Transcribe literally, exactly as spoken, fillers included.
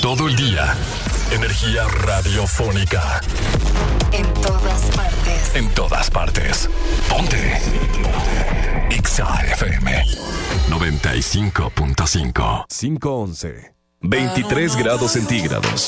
todo el día. Energía radiofónica. En todas partes. En todas partes. Ponte. Ponte. Exa F M noventa y cinco punto cinco. cinco once. veintitrés grados centígrados.